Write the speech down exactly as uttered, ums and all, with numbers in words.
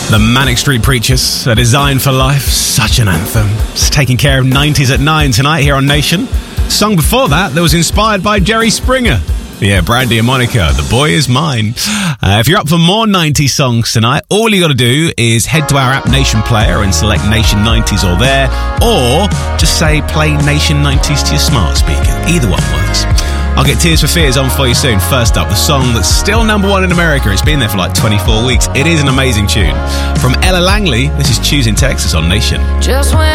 The Manic Street Preachers, A Design for Life, such an anthem. It's taking care of nineties at nine tonight here on Nation. Song before that that was inspired by Jerry Springer. Yeah, Brandy and Monica, The Boy Is Mine. Uh, if you're up for more nineties songs tonight, all you got to do is head to our app Nation Player and select Nation nineties or there, or just say play Nation nineties to your smart speaker. Either one works. I'll get Tears for Fears on for you soon. First up, the song that's still number one in America. It's been there for like twenty-four weeks. It is an amazing tune. From Ella Langley, this is Choosing Texas on Nation. Just when